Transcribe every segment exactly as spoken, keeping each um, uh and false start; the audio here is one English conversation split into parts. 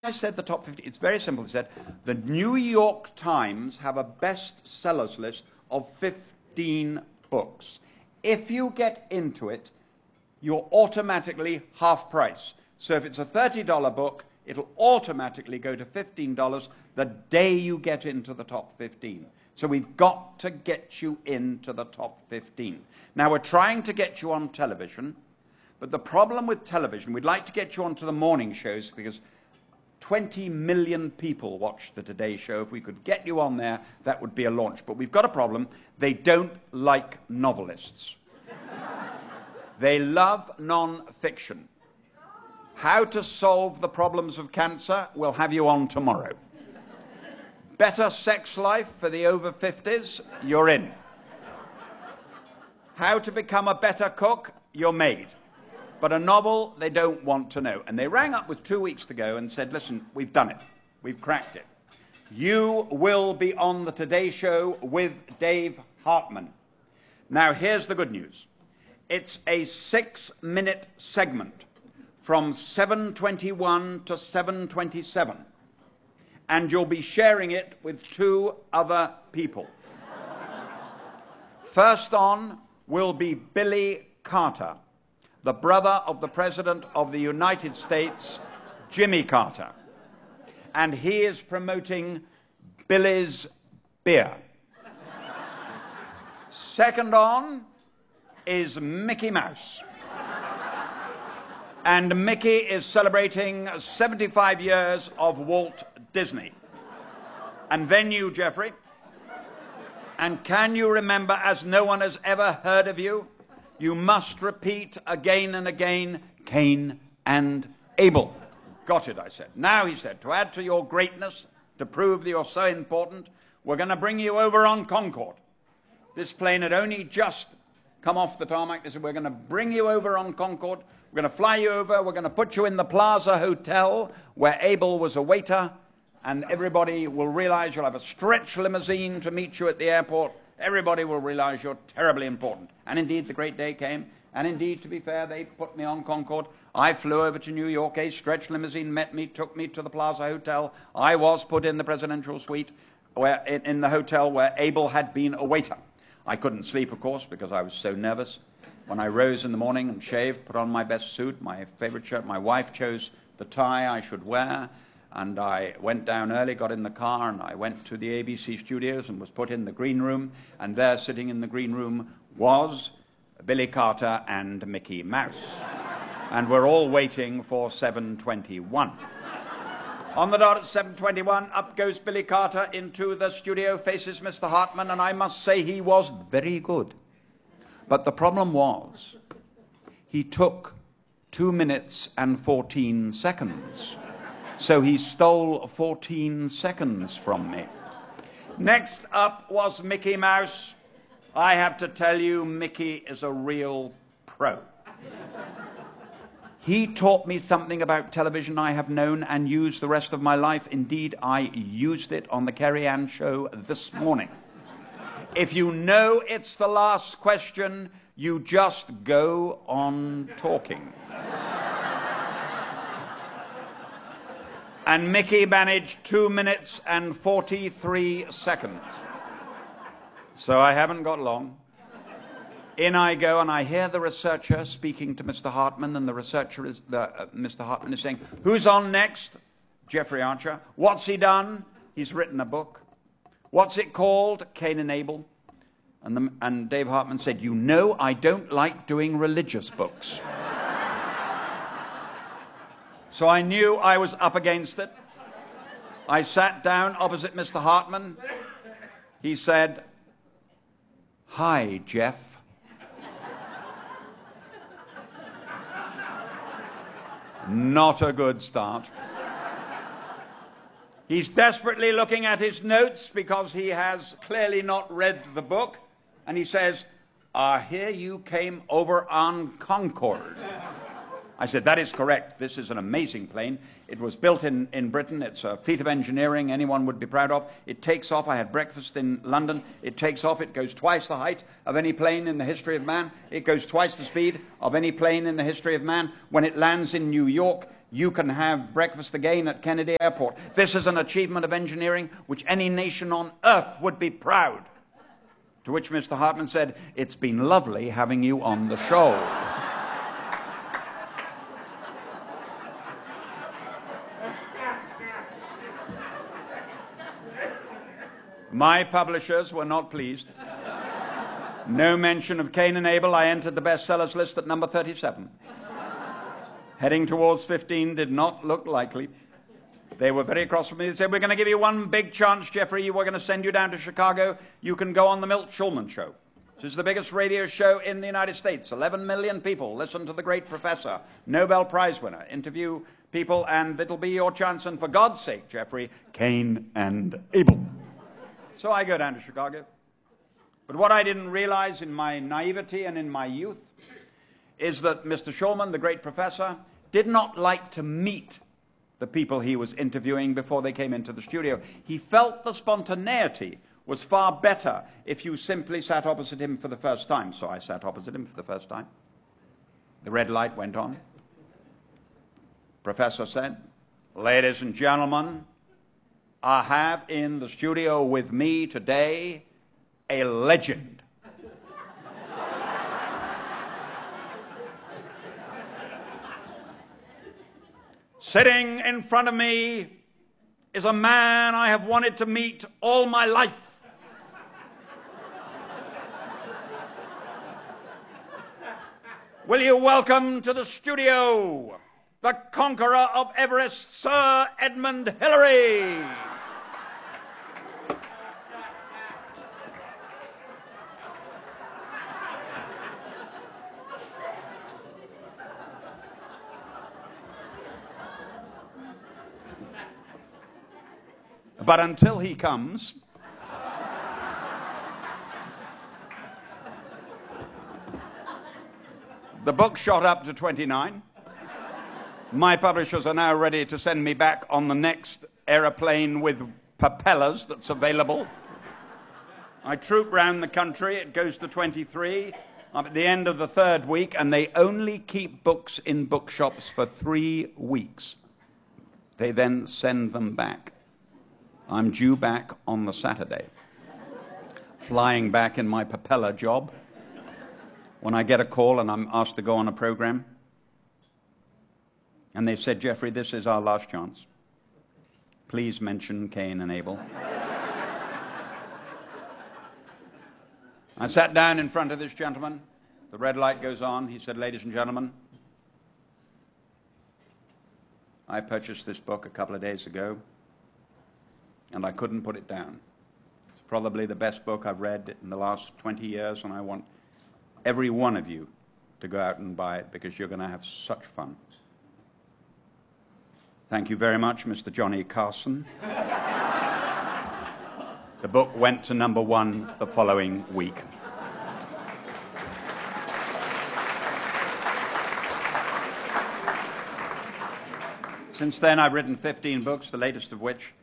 I said the top fifty, it's very simple. He said, the New York Times have a bestsellers list of fifteen books. If you get into it, you're automatically half price. So if it's a thirty dollar book, it'll automatically go to fifteen dollars the day you get into the top fifteen. So we've got to get you into the top fifteen. Now, we're trying to get you on television, but the problem with television, we'd like to get you onto the morning shows because twenty million people watch the Today Show. If we could get you on there, that would be a launch. But we've got a problem. They don't like novelists. They love non-fiction. How to solve the problems of cancer, we'll have you on tomorrow. Better sex life for the over fifties, you're in. How to become a better cook, you're made. But a novel, they don't want to know. And they rang up with two weeks to go and said, listen, we've done it. We've cracked it. You will be on the Today Show with Dave Hartman. Now, here's the good news. It's a six-minute segment from seven twenty-one to seven twenty-seven. And you'll be sharing it with two other people. First on will be Billy Carter, the brother of the President of the United States, Jimmy Carter. And he is promoting Billy's beer. Second on is Mickey Mouse. And Mickey is celebrating seventy-five years of Walt Disney. And then you, Jeffrey. And can you remember, as no one has ever heard of you, you must repeat again and again, Cain and Abel. Got it, I said. Now, he said, to add to your greatness, to prove that you're so important, we're going to bring you over on Concorde. This plane had only just come off the tarmac. They said, we're going to bring you over on Concorde. We're going to fly you over. We're going to put you in the Plaza Hotel where Abel was a waiter. And everybody will realize you'll have a stretch limousine to meet you at the airport. Everybody will realize you're terribly important. And indeed, the great day came. And indeed, to be fair, they put me on Concorde. I flew over to New York. A stretch limousine met me, took me to the Plaza Hotel. I was put in the presidential suite where, in, in the hotel where Abel had been a waiter. I couldn't sleep, of course, because I was so nervous. When I rose in the morning and shaved, put on my best suit, my favorite shirt, my wife chose the tie I should wear. And I went down early, got in the car, and I went to the A B C studios and was put in the green room. And there, sitting in the green room, was Billy Carter and Mickey Mouse. And we're all waiting for seven twenty-one. On the dot at seven twenty-one, up goes Billy Carter into the studio, faces Mister Hartman, and I must say he was very good. But the problem was, he took two minutes and fourteen seconds. So he stole fourteen seconds from me. Next up was Mickey Mouse. I have to tell you, Mickey is a real pro. He taught me something about television I have known and used the rest of my life. Indeed, I used it on the Kerry Ann show this morning. If you know it's the last question, you just go on talking. And Mickey managed two minutes and forty-three seconds. So I haven't got long. In I go, and I hear the researcher speaking to Mister Hartman, and the researcher is, the, uh, Mister Hartman is saying, who's on next? Jeffrey Archer. What's he done? He's written a book. What's it called? Cain and Abel. And, the, and Dave Hartman said, you know, I don't like doing religious books. So I knew I was up against it. I sat down opposite Mister Hartman. He said, hi, Jeff. Not a good start. He's desperately looking at his notes because he has clearly not read the book. And he says, I hear you came over on Concorde. I said, that is correct. This is an amazing plane. It was built in, in Britain. It's a feat of engineering anyone would be proud of. It takes off. I had breakfast in London. It takes off. It goes twice the height of any plane in the history of man. It goes twice the speed of any plane in the history of man. When it lands in New York, You can have breakfast again at Kennedy Airport. This is an achievement of engineering which any nation on earth would be proud. To which Mister Hartman said, "It's been lovely having you on the show." My publishers were not pleased. No mention of Cain and Abel. I entered the bestsellers list at number thirty-seven. Heading towards fifteen did not look likely. They were very cross with me. They said, "We're going to give you one big chance, Jeffrey. We're going to send you down to Chicago. You can go on the Milt Schulman Show. This is the biggest radio show in the United States. eleven million people listen to the great professor, Nobel Prize winner, interview people, and it'll be your chance. And for God's sake, Jeffrey, Cain and Abel." So I go down to Chicago. But what I didn't realize in my naivety and in my youth is that Mister Schulman, the great professor, did not like to meet the people he was interviewing before they came into the studio. He felt the spontaneity was far better if you simply sat opposite him for the first time. So I sat opposite him for the first time. The red light went on. Professor said, "Ladies and gentlemen, I have in the studio with me today a legend. Sitting in front of me is a man I have wanted to meet all my life. Will you welcome to the studio the conqueror of Everest, Sir Edmund Hillary." But until he comes, the book shot up to twenty-nine. My publishers are now ready to send me back on the next aeroplane with propellers that's available. I troop round the country. It goes to twenty-three. I'm at the end of the third week, and they only keep books in bookshops for three weeks. They then send them back. I'm due back on the Saturday, flying back in my propeller job. When I get a call and I'm asked to go on a program, and they said, "Jeffrey, this is our last chance. Please mention Cain and Abel." I sat down in front of this gentleman. The red light goes on. He said, "Ladies and gentlemen, I purchased this book a couple of days ago, and I couldn't put it down. It's probably the best book I've read in the last twenty years, and I want every one of you to go out and buy it because you're going to have such fun. Thank you very much, Mister Johnny Carson." The book went to number one the following week. Since then, I've written fifteen books, the latest of which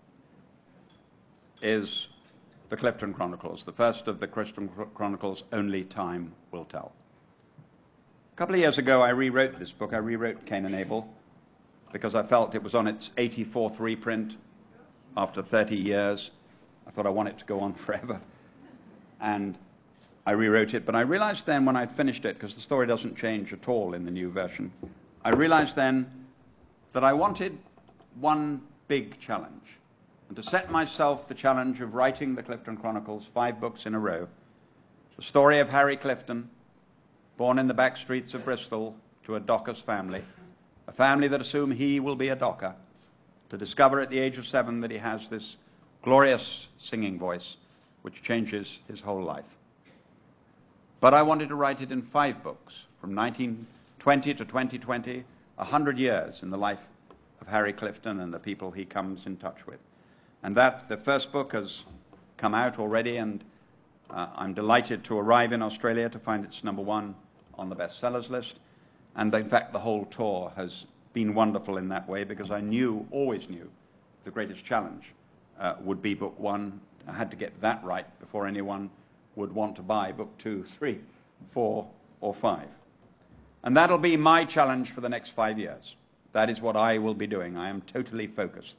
is the Clifton Chronicles, the first of the Clifton Chronicles only time will tell. A couple of years ago, I rewrote this book. I rewrote Cain and Abel because I felt it was on its eighty-fourth reprint after thirty years. I thought I want it to go on forever. And I rewrote it, but I realized then when I'd finished it, because the story doesn't change at all in the new version, I realized then that I wanted one big challenge. And to set myself the challenge of writing the Clifton Chronicles, five books in a row, the story of Harry Clifton, born in the back streets of Bristol to a docker's family, a family that assume he will be a docker, to discover at the age of seven that he has this glorious singing voice which changes his whole life. But I wanted to write it in five books, from nineteen twenty to twenty twenty, a hundred years in the life of Harry Clifton and the people he comes in touch with. And that, the first book has come out already, and uh, I'm delighted to arrive in Australia to find it's number one on the bestsellers list. And in fact, the whole tour has been wonderful in that way, because I knew, always knew, the greatest challenge uh, would be book one. I had to get that right before anyone would want to buy book two, three, four, or five. And that'll be my challenge for the next five years. That is what I will be doing. I am totally focused.